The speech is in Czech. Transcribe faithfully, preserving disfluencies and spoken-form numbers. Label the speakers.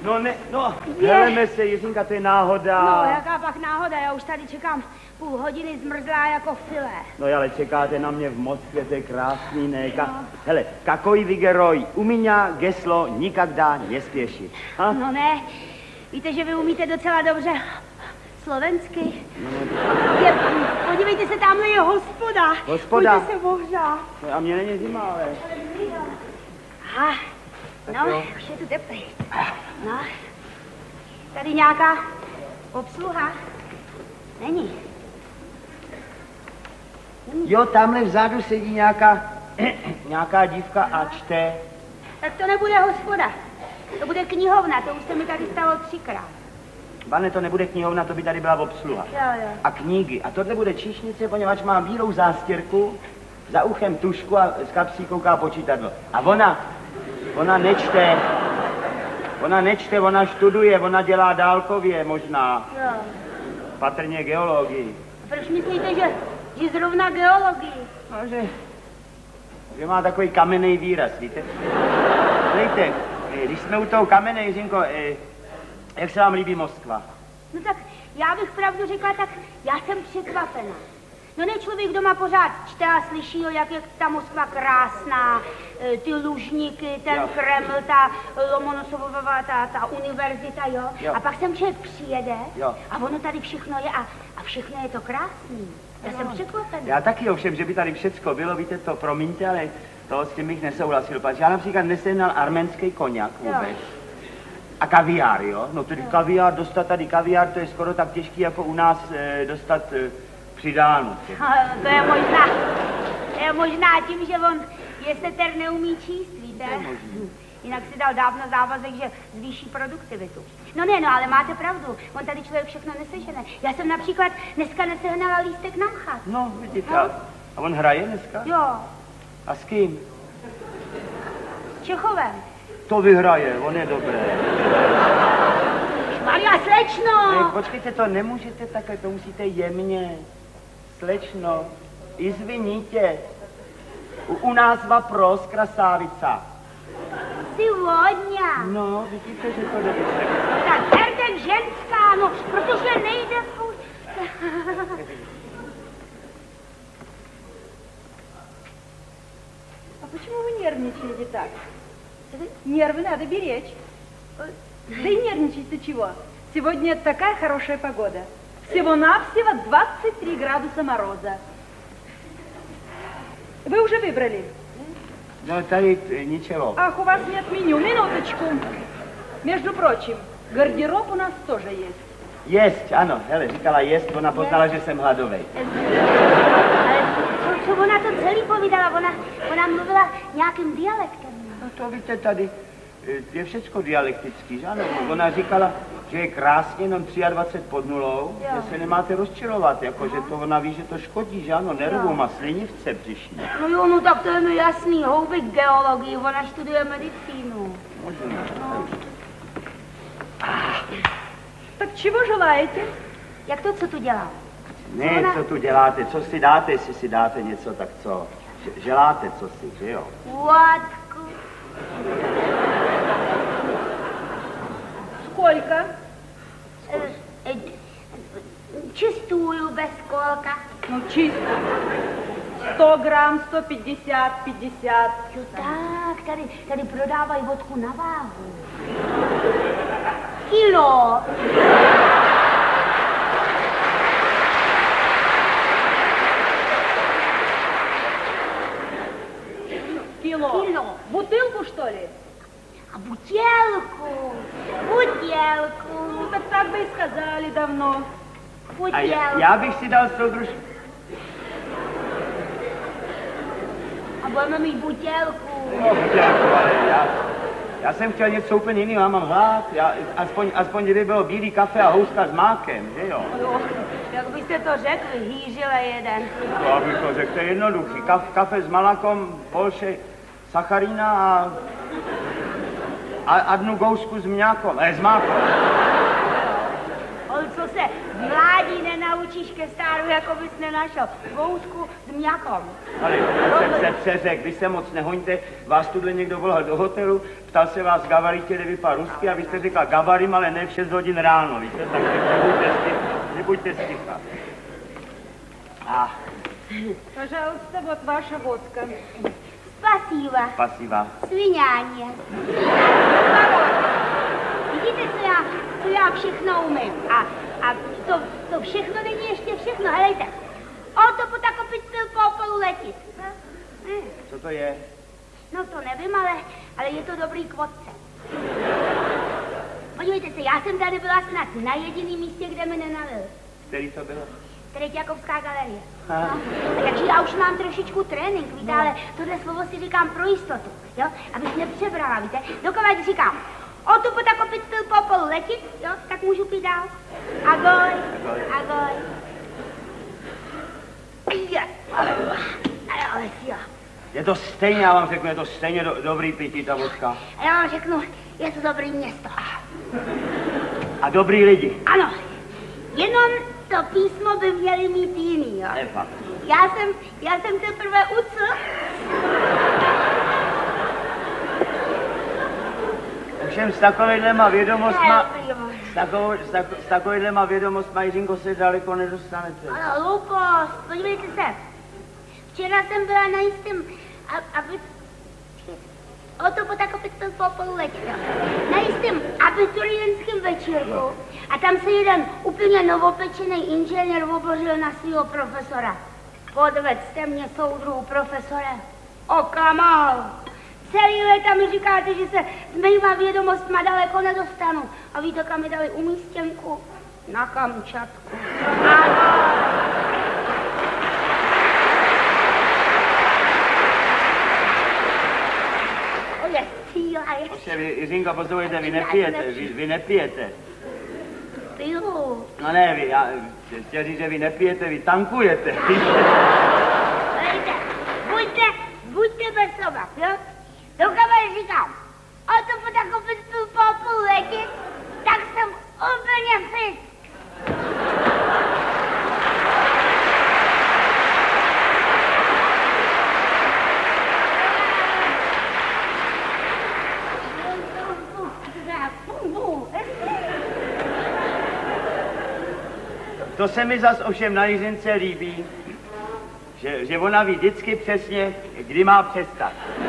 Speaker 1: No ne, no, heleme se, Jiřinka, to je náhoda.
Speaker 2: No, jaká pak náhoda, já už tady čekám půl hodiny zmrzlá jako filé.
Speaker 1: No ale čekáte na mě v Moskvě, to je krásný, ne? Ka... No. Hele, kakoj vygeroj, u mě geslo nikada nespěšit. Ha?
Speaker 2: No ne, víte, že vy umíte docela dobře slovensky. No. Je, podívejte se, tamhle je hospoda.
Speaker 1: Hospoda?
Speaker 2: Pojďte se ohřát.
Speaker 1: No, a mě není zima, ale...
Speaker 2: Aha, no, už je tu teplý. No, tady nějaká obsluha? Není. Není.
Speaker 1: Jo, tamhle vzadu sedí nějaká, nějaká dívka a čte.
Speaker 2: Tak to nebude hospoda, to bude knihovna, to už se mi tady stalo třikrát.
Speaker 1: Pane, to nebude knihovna, to by tady byla obsluha.
Speaker 2: Jo, jo.
Speaker 1: A knihy. A tohle bude číšnice, poněvadž má bílou zástěrku, za uchem tušku a z kapsí kouká počítadlo. A ona, ona nečte, ona nečte, ona študuje, ona dělá dálkově možná.
Speaker 2: Jo.
Speaker 1: Patrně geologii.
Speaker 2: A proč myslíte, že, že zrovna geologii?
Speaker 1: No, že, že má takový kamenný výraz, víte? Dejte, když jsme u toho kamene, Jiřinko, jak se vám líbí Moskva?
Speaker 2: No tak já bych pravdu řekla, tak já jsem překvapená. No ne člověk doma pořád čte a slyší, jak je ta Moskva krásná, ty lužníky, ten jo. Kreml, ta Lomonosovová, ta, ta univerzita, jo? jo. A pak sem člověk přijede
Speaker 1: jo.
Speaker 2: a ono tady všechno je a, a všechno je to krásný. Já no. jsem překvapená.
Speaker 1: Já taky ovšem, že by tady všecko bylo, víte to, promiňte, ale to s tím bych nesouhlasil, protože já například nesehnal arménský koněk vůbec. Jo. A kaviár, jo? No tedy jo. kaviár, dostat tady kaviár, to je skoro tak těžký, jako u nás e, dostat e, přidánu.
Speaker 2: To je možná, to je možná tím, že on jesteter neumí číst, víte? Jinak si dal dávno závazek, že zvýší produktivitu. No ne, no, ale máte pravdu, on tady člověk všechno nesežene. Já jsem například dneska nesehnala lístek na mchat.
Speaker 1: No, vidíte, no. A on hraje dneska?
Speaker 2: Jo.
Speaker 1: A s kým?
Speaker 2: S Čechovem.
Speaker 1: To vyhraje, on je dobré.
Speaker 2: Maria, slečno!
Speaker 1: Ne, počkejte, to nemůžete takhle, to musíte jemně. Slečno, izviníte. U, u nás vapros, krasávica.
Speaker 2: Jsi vodňa.
Speaker 1: No, vidíte, že to dobře.
Speaker 2: Tak herdek ženská, no, protože nejde furt.
Speaker 3: А почему вы нервничаете так? Нервы надо беречь. Да и нервничать-то чего? Сегодня такая хорошая погода. Всего-навсего двадцать три градуса мороза. Вы уже выбрали?
Speaker 1: No, tady ничего.
Speaker 3: Ах, у вас нет меню. Минуточку. Между прочим, гардероб у нас тоже есть.
Speaker 1: Jest, ano, hele, říkala jest, ona poznala, že jsem hladovej.
Speaker 2: Ale co, co ona to celý povídala? Ona, ona mluvila nějakým dialektem.
Speaker 1: No to víte, tady je všecko dialektický, že ano? Ona říkala, že je krásně jenom dvacet tři pod nulou, jo. Že se nemáte rozčilovat, jako, že to ona ví, že to škodí, že ano, nervům a slinivce břišní.
Speaker 2: No jo, no tak to je mi jasný, houbek geologii, ona studuje medicínu.
Speaker 1: Možná.
Speaker 2: No.
Speaker 3: Tak čeho želáte?
Speaker 2: Jak to, co tu dělá?
Speaker 1: Ne, co, ona... co tu děláte, co si dáte, jestli si dáte něco, tak co? Želáte co si, že jo?
Speaker 2: Vodku.
Speaker 3: Сколько?
Speaker 2: Čistую bez kolka.
Speaker 3: Ну, чисто. Сто грамм, сто пятьдесят, пятьдесят.
Speaker 2: Jo tak, tady, tady prodávají vodku na váhu. Kilo.
Speaker 3: Кило.
Speaker 2: Кило.
Speaker 3: Бутылку, что ли?
Speaker 2: A butělku. Butělku.
Speaker 3: Ну, так так бы и сказали давно.
Speaker 1: A já, já bych si dal soudruž...
Speaker 2: A budeme mít butělku.
Speaker 1: No, butělku, ale já... Já jsem chtěl něco úplně jiného, já mám hlad, já, aspoň, aspoň kdyby bylo bílý kafe a houska s mákem, že jo?
Speaker 2: Jo, jak byste to řekli, hýžile jeden.
Speaker 1: To abych to řekl, to je jednoduchý, Kaf, kafe s malakom, polše, sacharína a, a, a dnu gousku s mňákom, eh, s mákom.
Speaker 2: Ale co se v mládí nenarodí. naučíš ke stáru, jako bys nenašel. Voutku s mňakom.
Speaker 1: Ale já jsem se přeřekl, vy se moc nehoňte, vás tuhle někdo volal do hotelu, ptal se vás Gavarítě, kde vypadá rusky a vy jste říkal Gavarim, ale ne v šest hodin ráno, víte, takže nebuďte sticha. Nebuďte sticha. A...
Speaker 3: Пожалуйста, вот ваша водка.
Speaker 2: Spasiva.
Speaker 1: Spasiva.
Speaker 2: Sviňáně. Vidíte, co já, co já všechno umím. A, a to, to všechno není ještě všechno. Helejte. O to potakopit pil po polu letit.
Speaker 1: Co to je?
Speaker 2: No to nevím, ale, ale je to dobrý k vodce. Podívejte se, já jsem tady byla snad na jediném místě, kde mi nenalil.
Speaker 1: Který to bylo?
Speaker 2: Treťákovská galerie. No, takže já už mám trošičku trénink, víte, no. Ale tohle slovo si říkám pro jistotu, jo, abych nepřebrala, víte. Dokud říkám, o tu potakopit pil po polu letit, jo, tak můžu pít dál. Agoj, agoj.
Speaker 1: Je to stejně, já vám řeknu, je to stejně do, dobrý pití, ta vodka.
Speaker 2: A já vám řeknu, je to dobrý město.
Speaker 1: A dobrý lidi.
Speaker 2: Ano, jenom to písmo by měli mít jiný, jo.
Speaker 1: Je fakt.
Speaker 2: Já jsem, já jsem teprve ucl.
Speaker 1: Ovšem s takovýhlema vědomostma, s, takovou, s, tako, s takovýhlema vědomostma, Jiřinko, se daleko nedostanete.
Speaker 2: Ale hloupost, podívejte se. Včera jsem byla na jistém, aby... O to potakopit pil po polu letěl. Na jistém abiturientském večírku. A tam se jeden úplně novopečený inženýr obořil na svého profesora. Podved jste mě, soudruhu profesore. Oklamal. Celý léta mi říkáte, že se s mýma vědomostma daleko nedostanu. A víte, kam mi dali umístěnku? Na Kamčatku. Ano. Je síla, je
Speaker 1: Ovšem, Jiřinko, poslouchejte, vy nepijete, vy, vy nepijete.
Speaker 2: Piju.
Speaker 1: No ne, vy, já chtěl říct, že vy nepijete, vy tankujete.
Speaker 2: Hejte, buďte, buďte bez slova, jo? Dokud říkám, o to potakopit pil po půl letit, tak jsem úplně fit.
Speaker 1: To se mi zas ovšem na Jiřince líbí, že, že ona ví vždycky přesně, kdy má přestat.